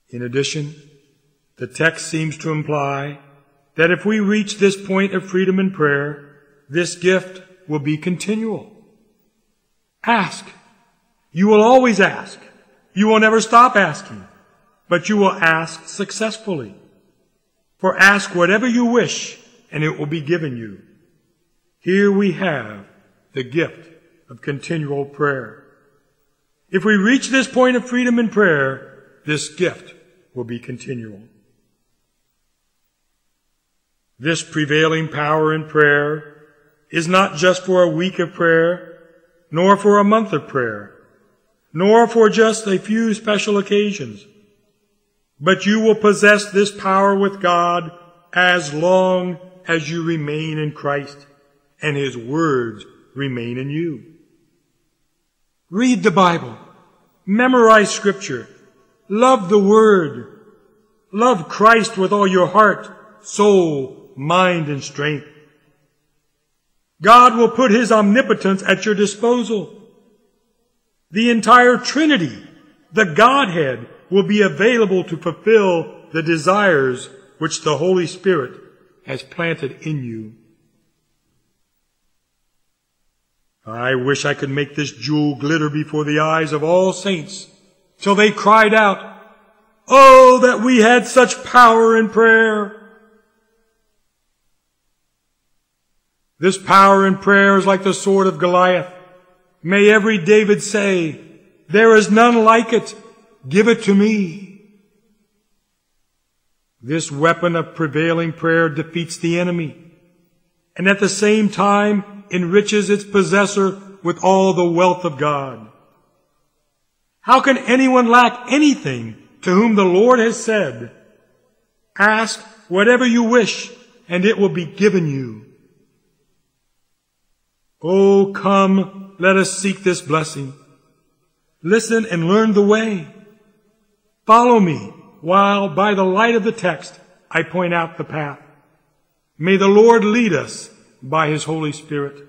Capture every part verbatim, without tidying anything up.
In addition, the text seems to imply that if we reach this point of freedom in prayer, this gift will be continual. Ask. You will always ask. You will never stop asking, but you will ask successfully. For ask whatever you wish, and it will be given you. Here we have the gift of continual prayer. If we reach this point of freedom in prayer, this gift will be continual. This prevailing power in prayer is not just for a week of prayer, nor for a month of prayer, nor for just a few special occasions, but you will possess this power with God as long as you remain in Christ and His words remain in you. Read the Bible. Memorize Scripture. Love the Word. Love Christ with all your heart, soul, mind, and strength. God will put His omnipotence at your disposal. The entire Trinity, the Godhead, will be available to fulfill the desires which the Holy Spirit has planted in you. I wish I could make this jewel glitter before the eyes of all saints till they cried out, "Oh, that we had such power in prayer!" This power in prayer is like the sword of Goliath. May every David say, "There is none like it. Give it to me." This weapon of prevailing prayer defeats the enemy, and at the same time enriches its possessor with all the wealth of God. How can anyone lack anything to whom the Lord has said, "Ask whatever you wish, and it will be given you"? Oh, come, let us seek this blessing. Listen and learn the way. Follow me while, by the light of the text, I point out the path. May the Lord lead us by His Holy Spirit.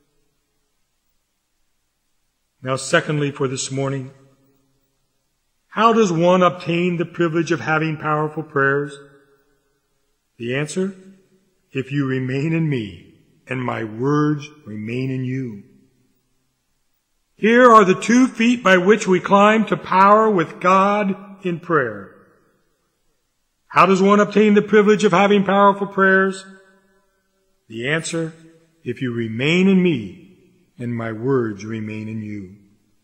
Now, secondly, for this morning, how does one obtain the privilege of having powerful prayers? The answer, if you remain in me and my words remain in you. Here are the two feet by which we climb to power with God in prayer. How does one obtain the privilege of having powerful prayers? The answer, if you remain in me and my words remain in you.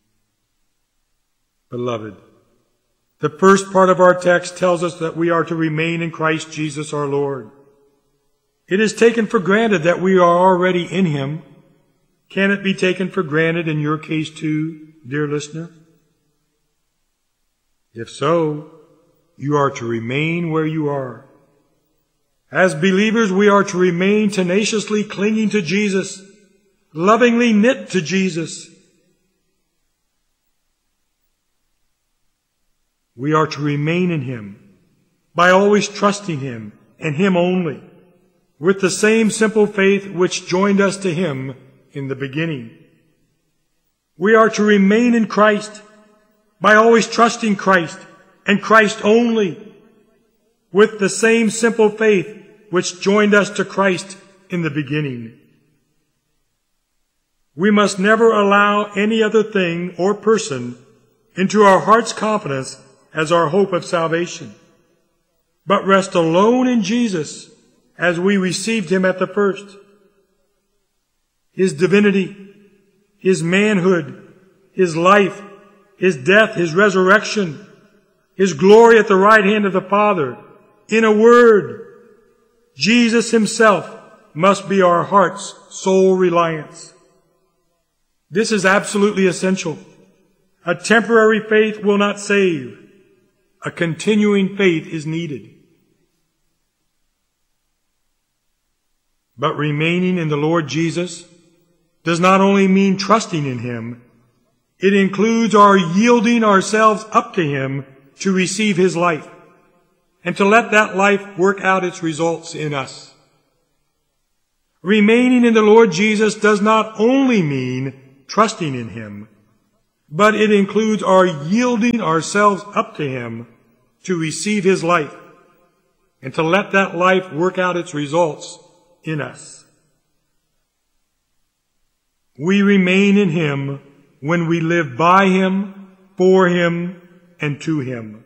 Beloved, the first part of our text tells us that we are to remain in Christ Jesus our Lord. It is taken for granted that we are already in Him. Can it be taken for granted in your case too, dear listener? If so, you are to remain where you are. As believers, we are to remain tenaciously clinging to Jesus, lovingly knit to Jesus. We are to remain in Him by always trusting Him and Him only, with the same simple faith which joined us to Him in the beginning. We are to remain in Christ by always trusting Christ and Christ only, with the same simple faith which joined us to Christ in the beginning. We must never allow any other thing or person into our heart's confidence as our hope of salvation, but rest alone in Jesus as we received Him at the first. His divinity, His manhood, His life, His death, His resurrection, His glory at the right hand of the Father. In a word, Jesus Himself must be our heart's sole reliance. This is absolutely essential. A temporary faith will not save. A continuing faith is needed. But remaining in the Lord Jesus does not only mean trusting in Him, it includes our yielding ourselves up to Him to receive His life and to let that life work out its results in us. Remaining in the Lord Jesus does not only mean trusting in Him, but it includes our yielding ourselves up to Him to receive His life and to let that life work out its results in us. We remain in Him when we live by Him, for Him, and to Him.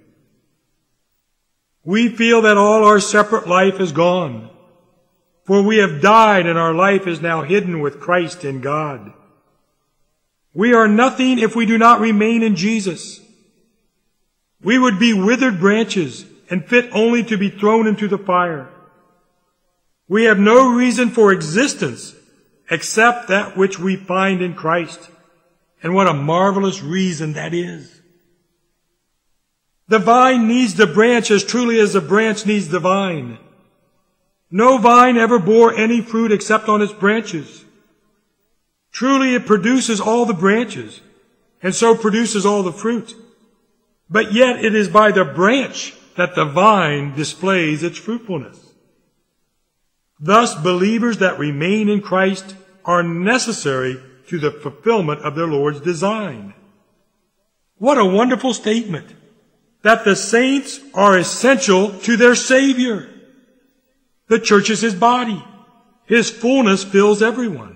We feel that all our separate life is gone, for we have died and our life is now hidden with Christ in God. We are nothing if we do not remain in Jesus. We would be withered branches and fit only to be thrown into the fire. We have no reason for existence except that which we find in Christ. And what a marvelous reason that is. The vine needs the branch as truly as the branch needs the vine. No vine ever bore any fruit except on its branches. Truly it produces all the branches, and so produces all the fruit. But yet it is by the branch that the vine displays its fruitfulness. Thus, believers that remain in Christ are necessary to the fulfillment of their Lord's design. What a wonderful statement! That the saints are essential to their Savior. The church is His body. His fullness fills everyone.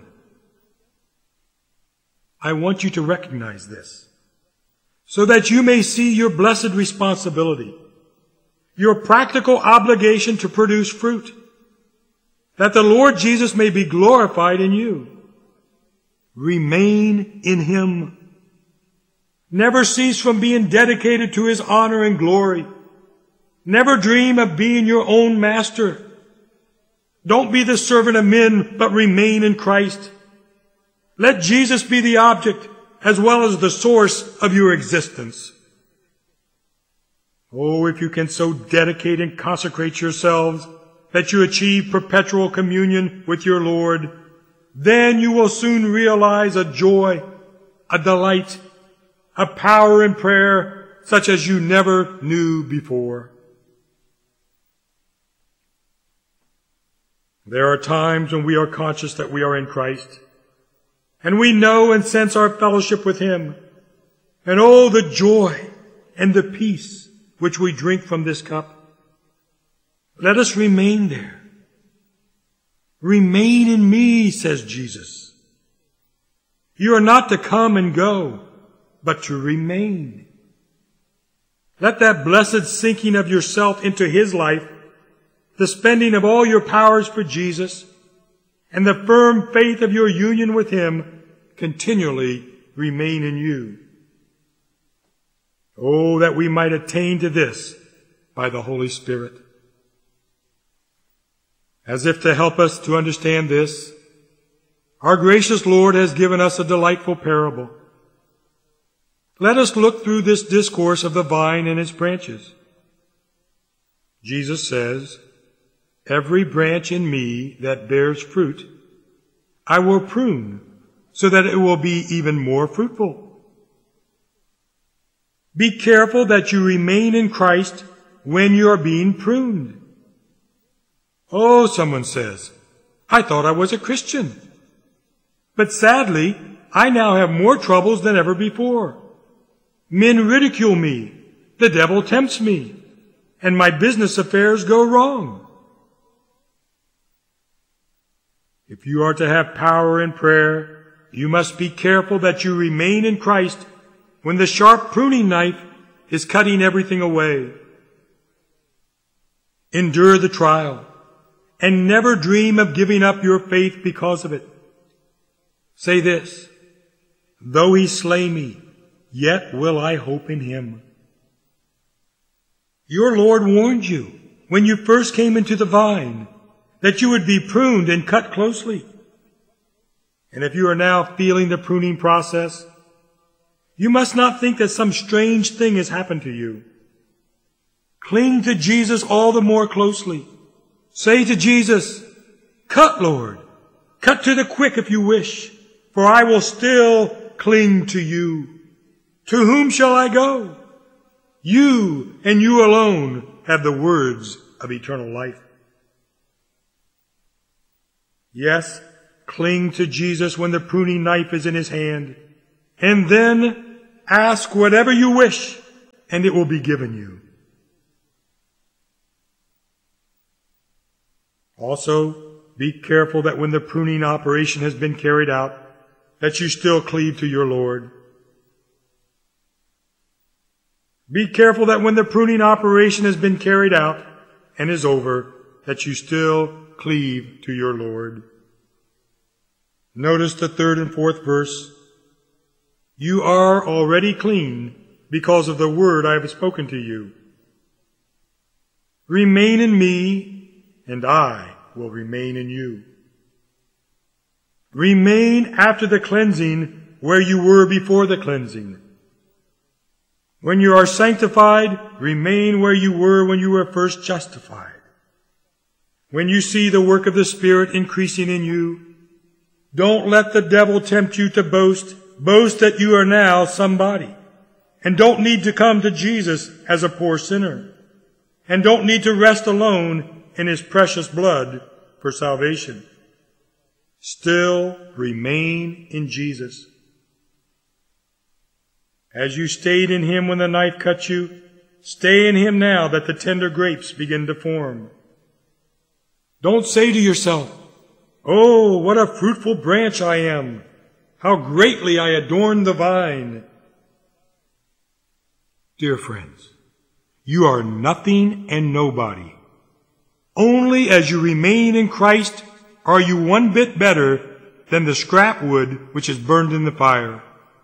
I want you to recognize this, so that you may see your blessed responsibility, your practical obligation to produce fruit, that the Lord Jesus may be glorified in you. Remain in Him. Never cease from being dedicated to His honor and glory. Never dream of being your own master. Don't be the servant of men, but remain in Christ. Let Jesus be the object as well as the source of your existence. Oh, if you can so dedicate and consecrate yourselves that you achieve perpetual communion with your Lord, then you will soon realize a joy, a delight, a power in prayer such as you never knew before. There are times when we are conscious that we are in Christ, and we know and sense our fellowship with Him, and oh, the joy and the peace which we drink from this cup. Let us remain there. Remain in me, says Jesus. You are not to come and go, but to remain. Let that blessed sinking of yourself into His life, the spending of all your powers for Jesus, and the firm faith of your union with Him continually remain in you. Oh, that we might attain to this by the Holy Spirit. As if to help us to understand this, our gracious Lord has given us a delightful parable. Let us look through this discourse of the vine and its branches. Jesus says, "Every branch in me that bears fruit, I will prune, so that it will be even more fruitful." Be careful that you remain in Christ when you are being pruned. Oh, someone says, "I thought I was a Christian. But sadly, I now have more troubles than ever before. Men ridicule me, the devil tempts me, and my business affairs go wrong." If you are to have power in prayer, you must be careful that you remain in Christ when the sharp pruning knife is cutting everything away. Endure the trial, and never dream of giving up your faith because of it. Say this, "Though He slay me, yet will I hope in Him." Your Lord warned you when you first came into the vine that you would be pruned and cut closely. And if you are now feeling the pruning process, you must not think that some strange thing has happened to you. Cling to Jesus all the more closely. Say to Jesus, "Cut, Lord, cut to the quick if you wish, for I will still cling to you. To whom shall I go? You and you alone have the words of eternal life." Yes, cling to Jesus when the pruning knife is in His hand, and then ask whatever you wish, and it will be given you. Also, be careful that when the pruning operation has been carried out, that you still cleave to your Lord. Be careful that when the pruning operation has been carried out and is over, that you still cleave to your Lord. Notice the third and fourth verse. You are already clean because of the word I have spoken to you. Remain in me, and I will remain in you. Remain after the cleansing where you were before the cleansing. When you are sanctified, remain where you were when you were first justified. When you see the work of the Spirit increasing in you, don't let the devil tempt you to boast. Boast that you are now somebody, and don't need to come to Jesus as a poor sinner, and don't need to rest alone in His precious blood for salvation. Still remain in Jesus. As you stayed in Him when the knife cut you, stay in Him now that the tender grapes begin to form. Don't say to yourself, "Oh, what a fruitful branch I am! How greatly I adorn the vine." Dear friends, you are nothing and nobody. Only as you remain in Christ are you one bit better than the scrap wood which is burned in the fire.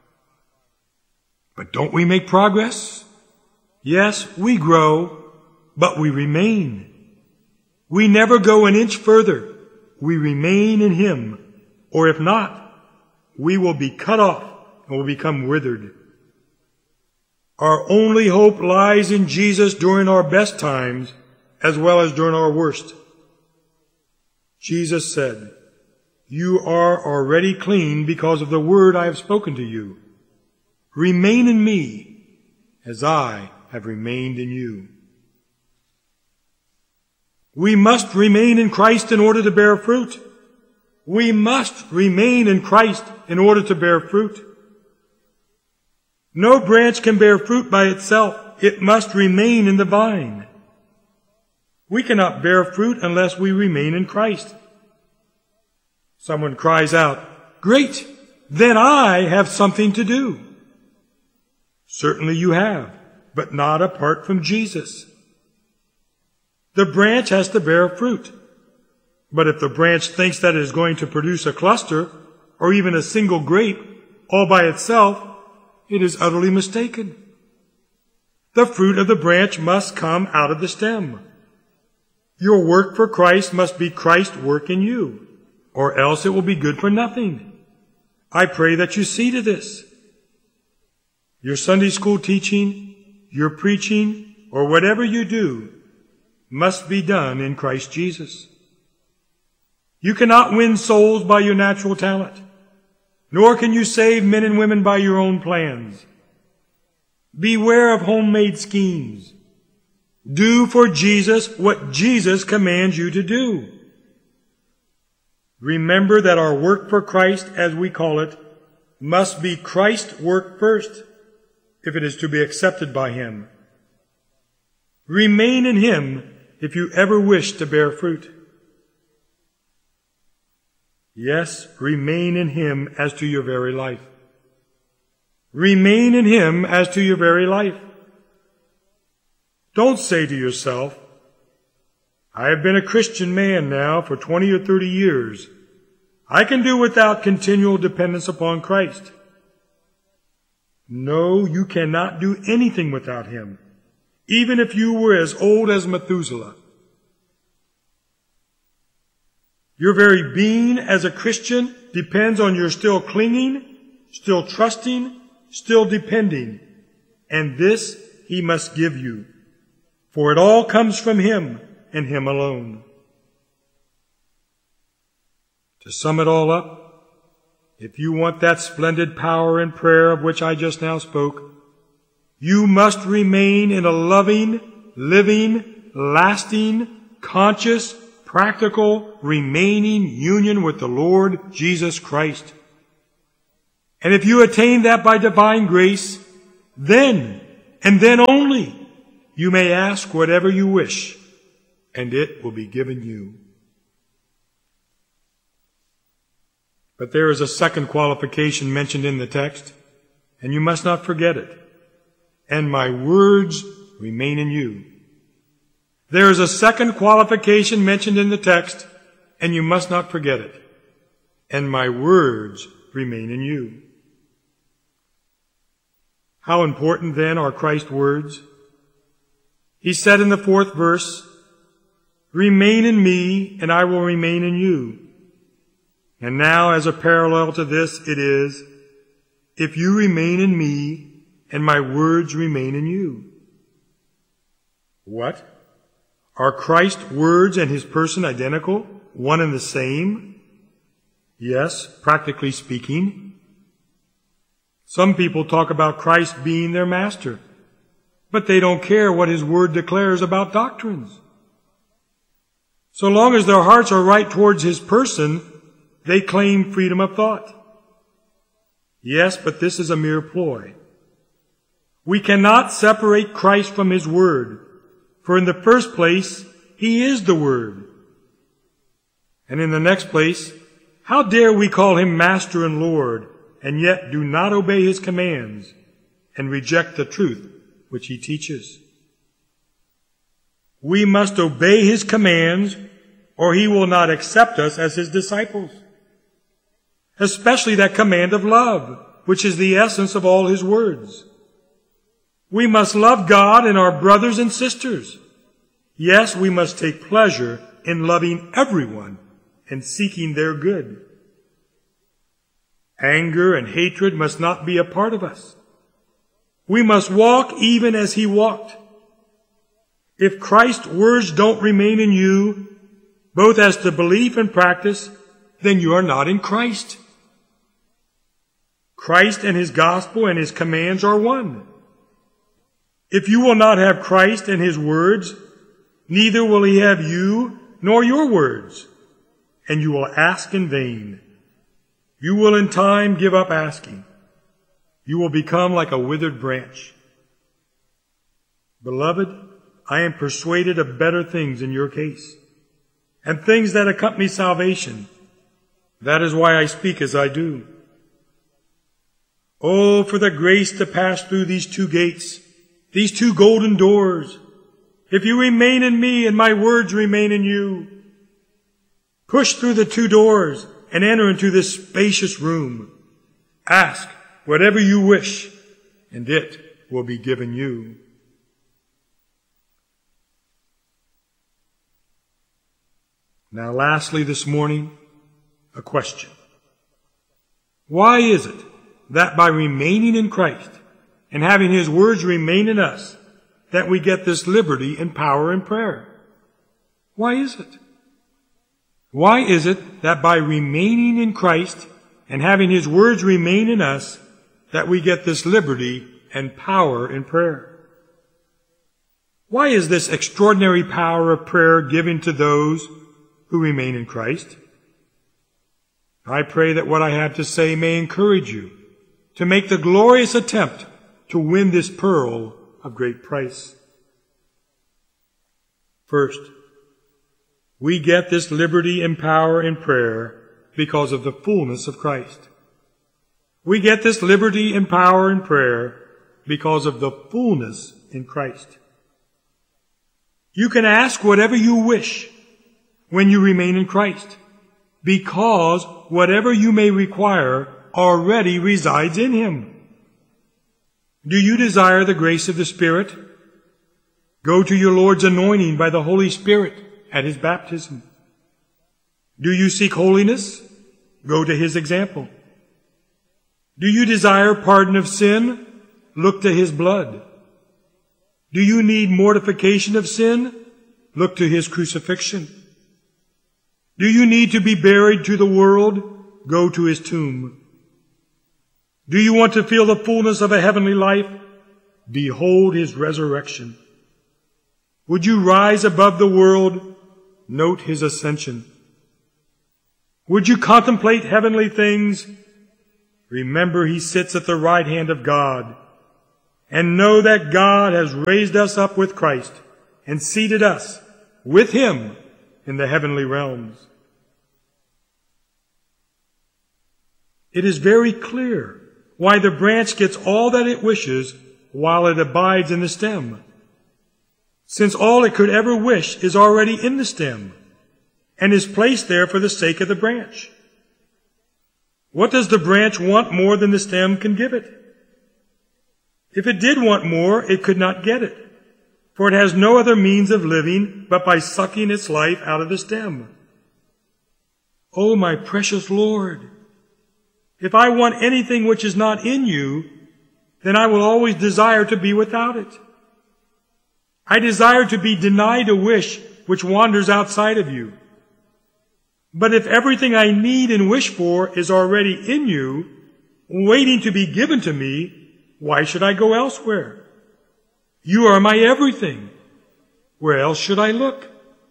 But don't we make progress? Yes, we grow, but we remain. We never go an inch further. We remain in Him, or if not, we will be cut off and will become withered. Our only hope lies in Jesus during our best times as well as during our worst. Jesus said, "You are already clean because of the word I have spoken to you. Remain in me as I have remained in you." We must remain in Christ in order to bear fruit. We must remain in Christ in order to bear fruit. No branch can bear fruit by itself. It must remain in the vine. We cannot bear fruit unless we remain in Christ. Someone cries out, "Great! Then I have something to do." Certainly you have, but not apart from Jesus. The branch has to bear fruit. But if the branch thinks that it is going to produce a cluster or even a single grape all by itself, it is utterly mistaken. The fruit of the branch must come out of the stem. Your work for Christ must be Christ's work in you, or else it will be good for nothing. I pray that you see to this. Your Sunday school teaching, your preaching, or whatever you do must be done in Christ Jesus. You cannot win souls by your natural talent, nor can you save men and women by your own plans. Beware of homemade schemes. Do for Jesus what Jesus commands you to do. Remember that our work for Christ, as we call it, must be Christ's work first, if it is to be accepted by Him. Remain in Him if you ever wish to bear fruit. Yes, remain in Him as to your very life. Remain in Him as to your very life. Don't say to yourself, "I have been a Christian man now for twenty or thirty years. I can do without continual dependence upon Christ." No, you cannot do anything without Him, even if you were as old as Methuselah. Your very being as a Christian depends on your still clinging, still trusting, still depending. And this He must give you, for it all comes from Him and Him alone. To sum it all up, if you want that splendid power in prayer of which I just now spoke, you must remain in a loving, living, lasting, conscious, practical, remaining union with the Lord Jesus Christ. And if you attain that by divine grace, then, and then only, you may ask whatever you wish, and it will be given you. But there is a second qualification mentioned in the text, and you must not forget it. And my words remain in you. There is a second qualification mentioned in the text, and you must not forget it. And my words remain in you. How important then are Christ's words? He said in the fourth verse, "Remain in me, and I will remain in you." And now, as a parallel to this, it is, "If you remain in me, and my words remain in you." What? Are Christ's words and his person identical, one and the same? Yes, practically speaking. Some people talk about Christ being their master, but they don't care what his word declares about doctrines. So long as their hearts are right towards his person, they claim freedom of thought. Yes, but this is a mere ploy. We cannot separate Christ from his word, for in the first place, he is the word. And in the next place, how dare we call him Master and Lord, and yet do not obey his commands and reject the truth which he teaches? We must obey his commands, or he will not accept us as his disciples. Especially that command of love, which is the essence of all his words. We must love God and our brothers and sisters. Yes, we must take pleasure in loving everyone and seeking their good. Anger and hatred must not be a part of us. We must walk even as he walked. If Christ's words don't remain in you, both as to belief and practice, then you are not in Christ. Christ and his gospel and his commands are one. If you will not have Christ and his words, neither will he have you nor your words, and you will ask in vain. You will in time give up asking. You will become like a withered branch. Beloved, I am persuaded of better things in your case, and things that accompany salvation. That is why I speak as I do. Oh, for the grace to pass through these two gates, these two golden doors. If you remain in me and my words remain in you, push through the two doors and enter into this spacious room. Ask whatever you wish, and it will be given you. Now, lastly this morning, a question. Why is it that by remaining in Christ and having his words remain in us, that we get this liberty and power in prayer? Why is it? Why is it that by remaining in Christ and having his words remain in us, that we get this liberty and power in prayer? Why is this extraordinary power of prayer given to those who remain in Christ? I pray that what I have to say may encourage you to make the glorious attempt to win this pearl of great price. First, we get this liberty and power in prayer because of the fullness of Christ. We get this liberty and power in prayer because of the fullness in Christ. You can ask whatever you wish when you remain in Christ, because whatever you may require already resides in him. Do you desire the grace of the Spirit? Go to your Lord's anointing by the Holy Spirit at his baptism. Do you seek holiness? Go to his example. Do you desire pardon of sin? Look to his blood. Do you need mortification of sin? Look to his crucifixion. Do you need to be buried to the world? Go to his tomb. Do you want to feel the fullness of a heavenly life? Behold his resurrection. Would you rise above the world? Note his ascension. Would you contemplate heavenly things? Remember he sits at the right hand of God. And know that God has raised us up with Christ and seated us with him in the heavenly realms. It is very clear why the branch gets all that it wishes while it abides in the stem, since all it could ever wish is already in the stem and is placed there for the sake of the branch. What does the branch want more than the stem can give it? If it did want more, it could not get it, for it has no other means of living but by sucking its life out of the stem. Oh, my precious Lord, if I want anything which is not in you, then I will always desire to be without it. I desire to be denied a wish which wanders outside of you. But if everything I need and wish for is already in you, waiting to be given to me, why should I go elsewhere? You are my everything. Where else should I look?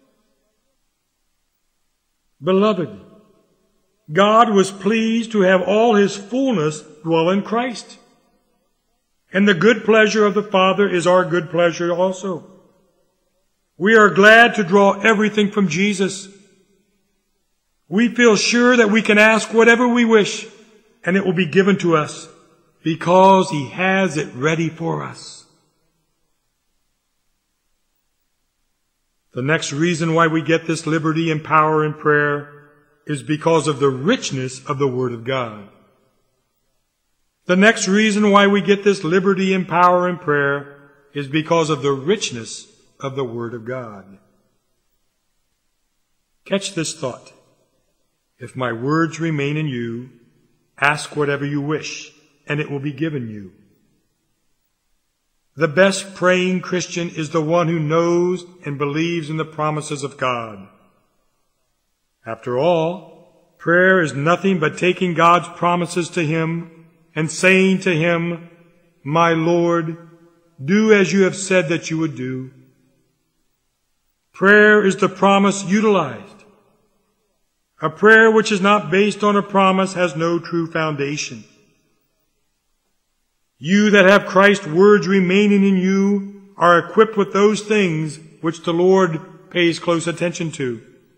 Beloved, God was pleased to have all His fullness dwell in Christ. And the good pleasure of the Father is our good pleasure also. We are glad to draw everything from Jesus. We feel sure that we can ask whatever we wish, and it will be given to us, because He has it ready for us. The next reason why we get this liberty and power in prayer is because of the richness of the Word of God. The next reason why we get this liberty and power in prayer is because of the richness of the Word of God. Catch this thought. If my words remain in you, ask whatever you wish, and it will be given you. The best praying Christian is the one who knows and believes in the promises of God. After all, prayer is nothing but taking God's promises to Him and saying to Him, "My Lord, do as you have said that you would do." Prayer is the promise utilized. A prayer which is not based on a promise has no true foundation. You that have Christ's words remaining in you are equipped with those things which the Lord pays close attention to.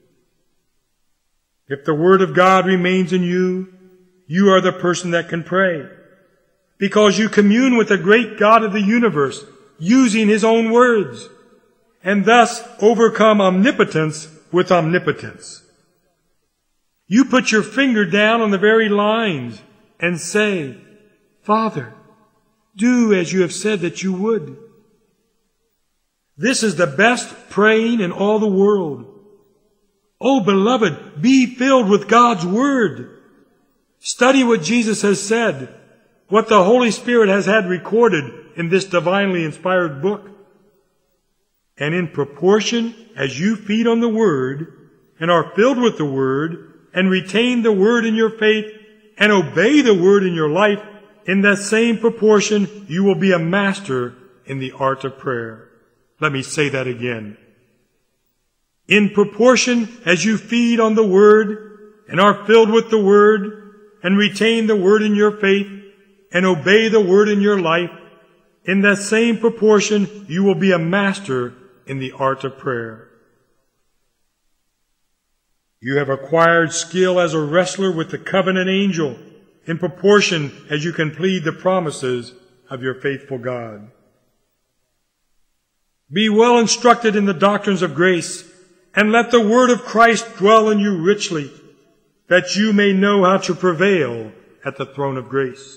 If the Word of God remains in you, you are the person that can pray, because you commune with the great God of the universe using His own words, and thus overcome omnipotence with omnipotence. You put your finger down on the very lines and say, "Father, do as you have said that you would." This is the best praying in all the world. Oh, beloved, be filled with God's Word. Study what Jesus has said, what the Holy Spirit has had recorded in this divinely inspired book. And in proportion as you feed on the Word and are filled with the Word and retain the Word in your faith and obey the Word in your life, in that same proportion you will be a master in the art of prayer. Let me say that again. In proportion as you feed on the Word and are filled with the Word and retain the Word in your faith and obey the Word in your life, in that same proportion you will be a master in the art of prayer. You have acquired skill as a wrestler with the covenant angel in proportion as you can plead the promises of your faithful God. Be well instructed in the doctrines of grace, and let the word of Christ dwell in you richly, that you may know how to prevail at the throne of grace.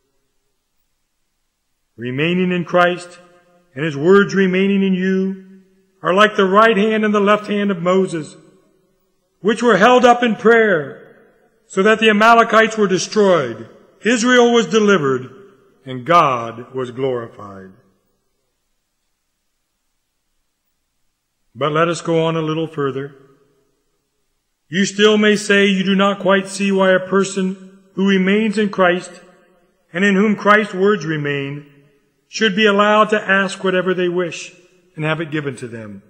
Remaining in Christ and His words remaining in you are like the right hand and the left hand of Moses, which were held up in prayer, so that the Amalekites were destroyed, Israel was delivered, and God was glorified. But let us go on a little further. You still may say you do not quite see why a person who remains in Christ and in whom Christ's words remain should be allowed to ask whatever they wish and have it given to them.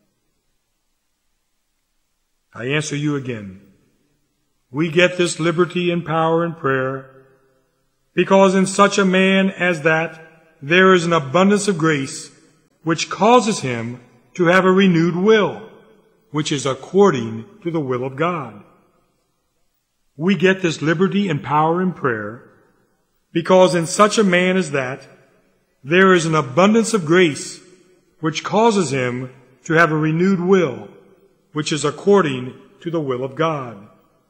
I answer you again. We get this liberty and power in prayer because in such a man as that there is an abundance of grace which causes him to have a renewed will, which is according to the will of God. We get this liberty and power in prayer because in such a man as that, there is an abundance of grace which causes him to have a renewed will, which is according to the will of God.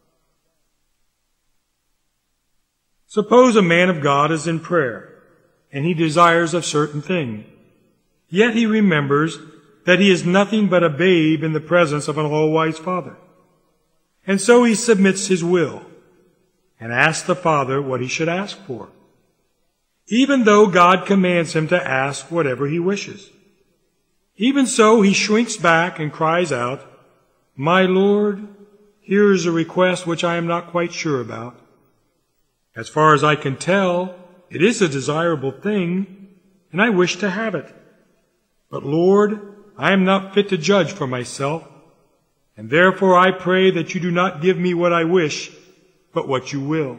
Suppose a man of God is in prayer, and he desires a certain thing, yet he remembers that he is nothing but a babe in the presence of an all-wise Father. And so he submits his will and asks the Father what he should ask for, even though God commands him to ask whatever he wishes. Even so, he shrinks back and cries out, "My Lord, here is a request which I am not quite sure about. As far as I can tell, it is a desirable thing, and I wish to have it. But Lord, I am not fit to judge for myself, and therefore I pray that you do not give me what I wish, but what you will."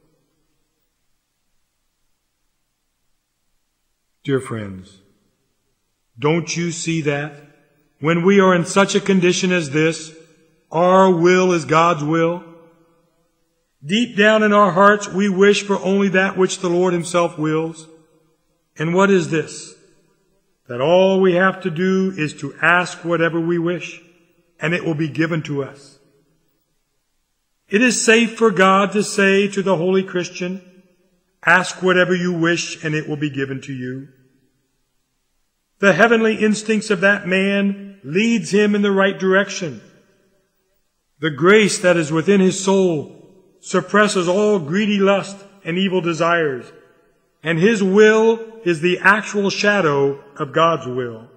Dear friends, don't you see that when we are in such a condition as this, our will is God's will? Deep down in our hearts, we wish for only that which the Lord himself wills. And what is this? That all we have to do is to ask whatever we wish, and it will be given to us. It is safe for God to say to the holy Christian, "Ask whatever you wish, and it will be given to you." The heavenly instincts of that man leads him in the right direction. The grace that is within his soul suppresses all greedy lust and evil desires, and his will is the actual shadow of God's will.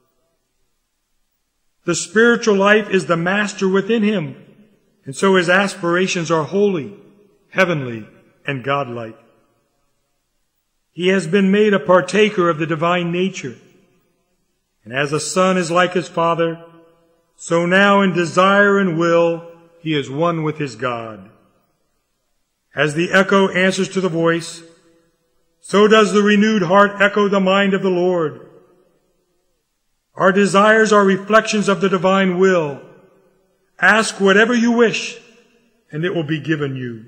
The spiritual life is the master within him, and so his aspirations are holy, heavenly, and godlike. He has been made a partaker of the divine nature, and as a son is like his father, so now in desire and will he is one with his God. As the echo answers to the voice, so does the renewed heart echo the mind of the Lord. Our desires are reflections of the divine will. Ask whatever you wish, and it will be given you.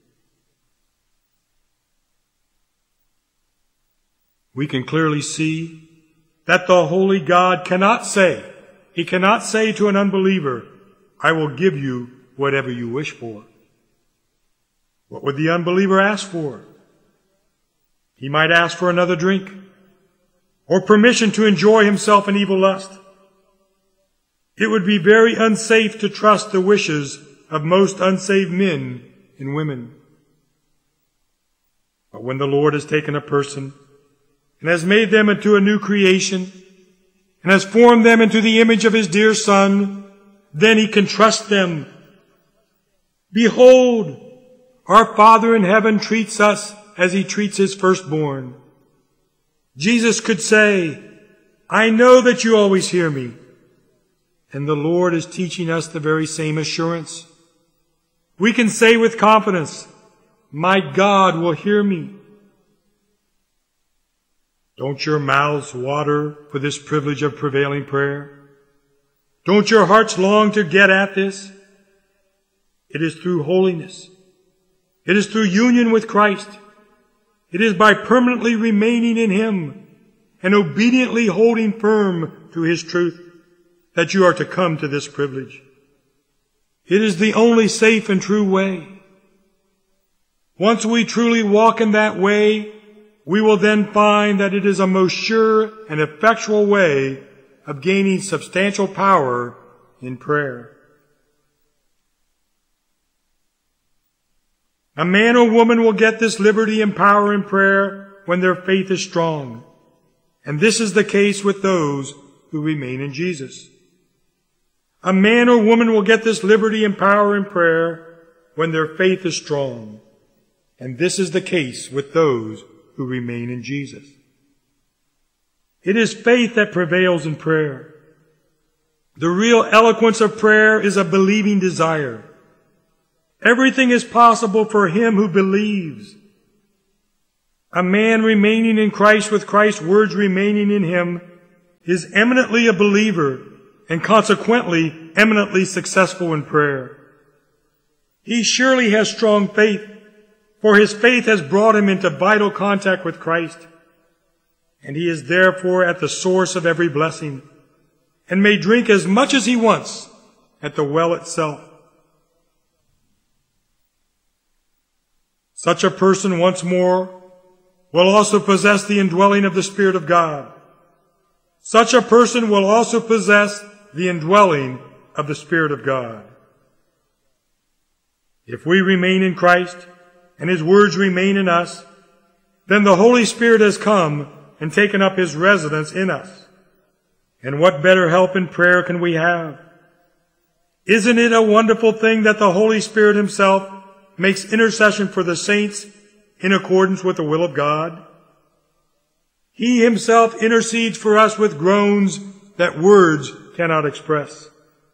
We can clearly see that the holy God cannot say, he cannot say to an unbeliever, "I will give you whatever you wish for." What would the unbeliever ask for? He might ask for another drink, or permission to enjoy himself in evil lust. It would be very unsafe to trust the wishes of most unsaved men and women. But when the Lord has taken a person and has made them into a new creation and has formed them into the image of his dear Son, then he can trust them. Behold, our Father in heaven treats us as he treats his firstborn. Jesus could say, "I know that you always hear me." And the Lord is teaching us the very same assurance. We can say with confidence, "My God will hear me." Don't your mouths water for this privilege of prevailing prayer? Don't your hearts long to get at this? It is through holiness. It is through union with Christ. It is by permanently remaining in him and obediently holding firm to his truth that you are to come to this privilege. It is the only safe and true way. Once we truly walk in that way, we will then find that it is a most sure and effectual way of gaining substantial power in prayer. A man or woman will get this liberty and power in prayer when their faith is strong. And this is the case with those who remain in Jesus. A man or woman will get this liberty and power in prayer when their faith is strong. And this is the case with those who remain in Jesus. It is faith that prevails in prayer. The real eloquence of prayer is a believing desire. Everything is possible for him who believes. A man remaining in Christ with Christ's words remaining in him is eminently a believer and consequently eminently successful in prayer. He surely has strong faith, for his faith has brought him into vital contact with Christ, and he is therefore at the source of every blessing, and may drink as much as he wants at the well itself. Such a person, once more, will also possess the indwelling of the Spirit of God. Such a person will also possess the indwelling of the Spirit of God. If we remain in Christ, and his words remain in us, then the Holy Spirit has come and taken up his residence in us. And what better help in prayer can we have? Isn't it a wonderful thing that the Holy Spirit himself makes intercession for the saints in accordance with the will of God? He himself intercedes for us with groans that words cannot express.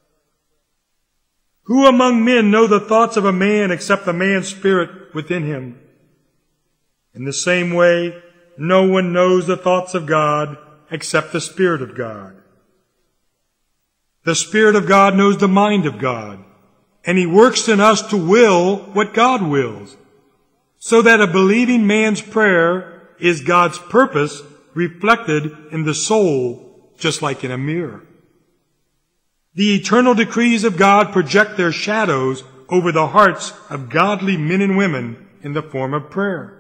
Who among men know the thoughts of a man except the man's spirit within him? In the same way, no one knows the thoughts of God except the Spirit of God. The Spirit of God knows the mind of God, and he works in us to will what God wills, so that a believing man's prayer is God's purpose reflected in the soul, just like in a mirror. The eternal decrees of God project their shadows over the hearts of godly men and women in the form of prayer.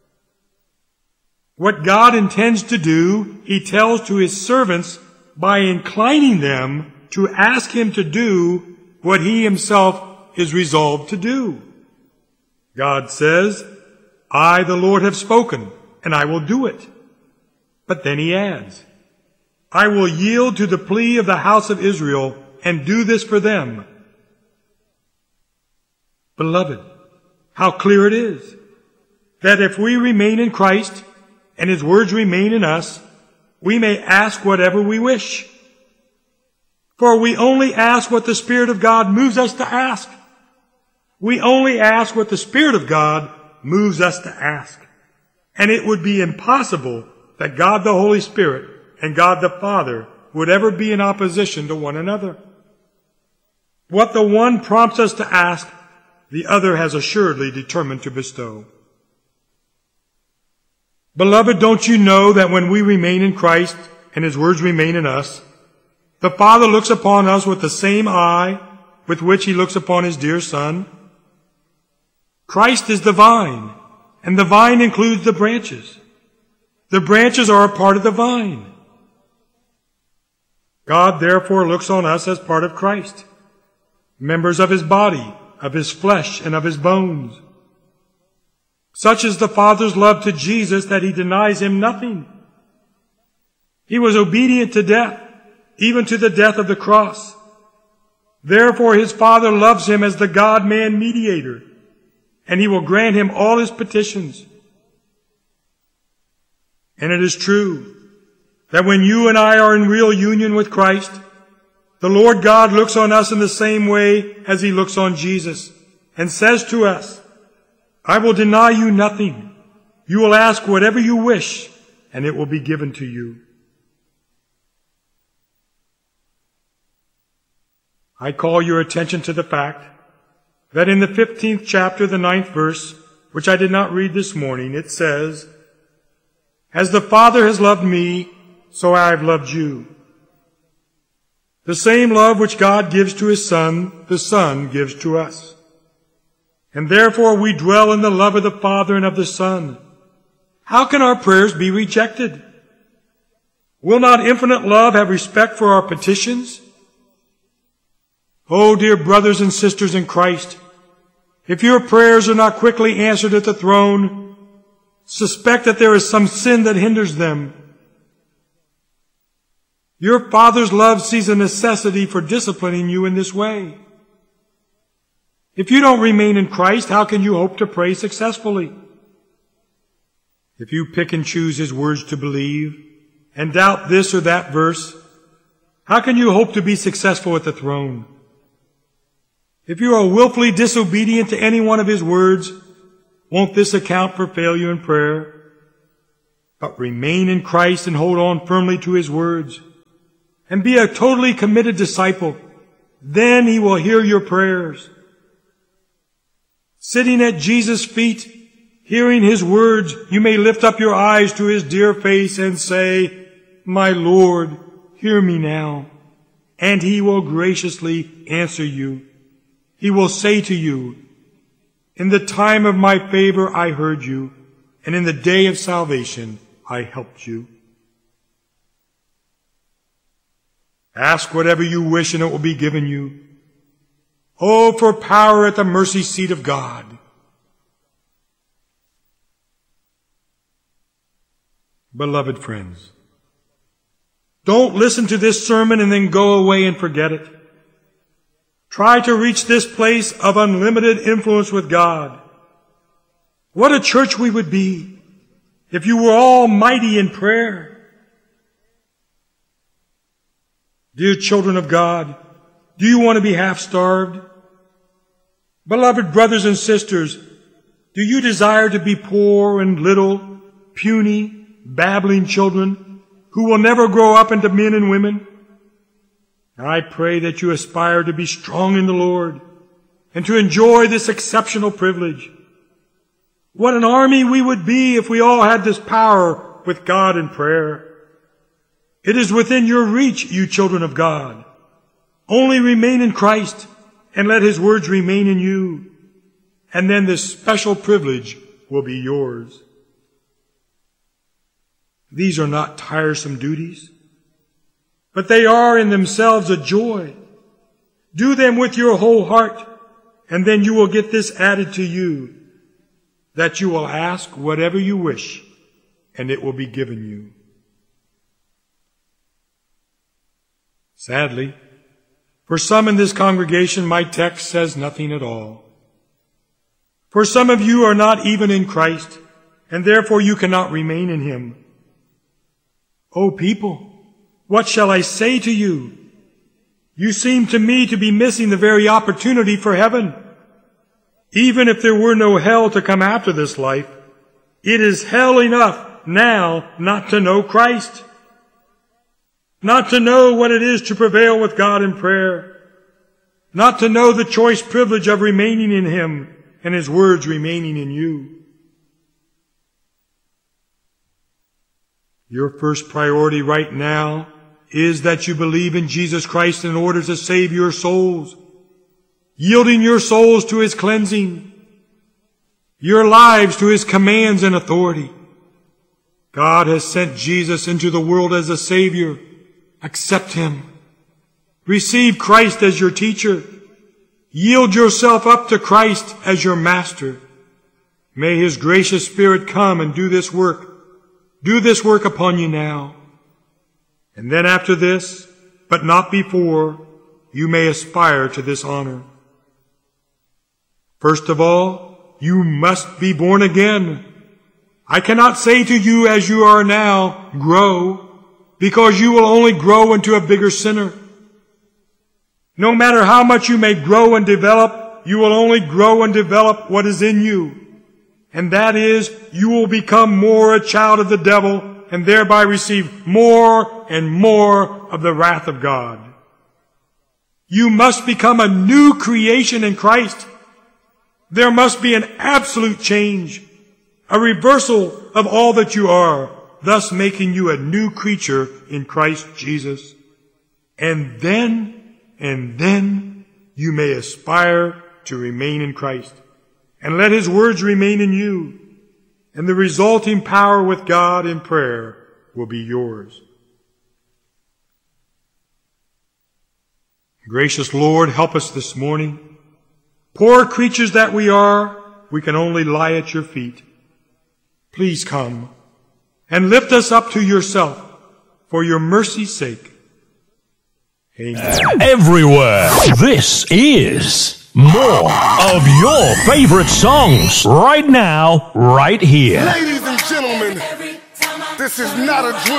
What God intends to do, he tells to his servants by inclining them to ask him to do what he himself is resolved to do. God says, I, the Lord, have spoken, and I will do it. But then he adds, I will yield to the plea of the house of Israel and do this for them. Beloved, how clear it is that if we remain in Christ and his words remain in us, we may ask whatever we wish. For we only ask what the Spirit of God moves us to ask. We only ask what the Spirit of God moves us to ask. And it would be impossible that God the Holy Spirit and God the Father would ever be in opposition to one another. What the one prompts us to ask, the other has assuredly determined to bestow. Beloved, don't you know that when we remain in Christ and his words remain in us, the Father looks upon us with the same eye with which he looks upon his dear Son? Christ is the vine, and the vine includes the branches. The branches are a part of the vine. God therefore looks on us as part of Christ, members of his body, of his flesh, and of his bones. Such is the Father's love to Jesus that he denies him nothing. He was obedient to death, even to the death of the cross. Therefore his Father loves him as the God-man mediator, and he will grant him all his petitions. And it is true that when you and I are in real union with Christ, the Lord God looks on us in the same way as he looks on Jesus, and says to us, I will deny you nothing. You will ask whatever you wish, and it will be given to you. I call your attention to the fact that in the fifteenth chapter, the ninth verse, which I did not read this morning, it says, As the Father has loved me, so I have loved you. The same love which God gives to his Son, the Son gives to us. And therefore we dwell in the love of the Father and of the Son. How can our prayers be rejected? Will not infinite love have respect for our petitions? Oh, dear brothers and sisters in Christ, if your prayers are not quickly answered at the throne, suspect that there is some sin that hinders them. Your Father's love sees a necessity for disciplining you in this way. If you don't remain in Christ, how can you hope to pray successfully? If you pick and choose his words to believe and doubt this or that verse, how can you hope to be successful at the throne? If you are willfully disobedient to any one of his words, won't this account for failure in prayer? But remain in Christ and hold on firmly to his words, and be a totally committed disciple. Then he will hear your prayers. Sitting at Jesus' feet, hearing his words, you may lift up your eyes to his dear face and say, "My Lord, hear me now." And he will graciously answer you. He will say to you, "In the time of my favor I heard you, and in the day of salvation I helped you." Ask whatever you wish and it will be given you. Oh, for power at the mercy seat of God. Beloved friends, don't listen to this sermon and then go away and forget it. Try to reach this place of unlimited influence with God. What a church we would be if you were all mighty in prayer. Dear children of God, do you want to be half-starved? Beloved brothers and sisters, do you desire to be poor and little, puny, babbling children who will never grow up into men and women? I pray that you aspire to be strong in the Lord and to enjoy this exceptional privilege. What an army we would be if we all had this power with God in prayer. It is within your reach, you children of God. Only remain in Christ and let his words remain in you, and then this special privilege will be yours. These are not tiresome duties, but they are in themselves a joy. Do them with your whole heart, and then you will get this added to you, that you will ask whatever you wish, and it will be given you. Sadly, for some in this congregation, my text says nothing at all. For some of you are not even in Christ, and therefore you cannot remain in him. O people, what shall I say to you? You seem to me to be missing the very opportunity for heaven. Even if there were no hell to come after this life, it is hell enough now not to know Christ. Not to know what it is to prevail with God in prayer. Not to know the choice privilege of remaining in him and his words remaining in you. Your first priority right now is that you believe in Jesus Christ in order to save your souls, yielding your souls to his cleansing, your lives to his commands and authority. God has sent Jesus into the world as a Savior. Accept him. Receive Christ as your teacher. Yield yourself up to Christ as your master. May his gracious Spirit come and do this work. Do this work upon you now. And then after this, but not before, you may aspire to this honor. First of all, you must be born again. I cannot say to you as you are now, grow, because you will only grow into a bigger sinner. No matter how much you may grow and develop, you will only grow and develop what is in you. And that is, you will become more a child of the devil and thereby receive more and more of the wrath of God. You must become a new creation in Christ. There must be an absolute change, a reversal of all that you are, thus making you a new creature in Christ Jesus. And then, and then you may aspire to remain in Christ and let his words remain in you, and the resulting power with God in prayer will be yours. Gracious Lord, help us this morning. Poor creatures that we are, we can only lie at your feet. Please come and lift us up to yourself for your mercy's sake. Amen. Everywhere. This is more of your favorite songs right now, right here. Ladies and gentlemen, this is not a dream.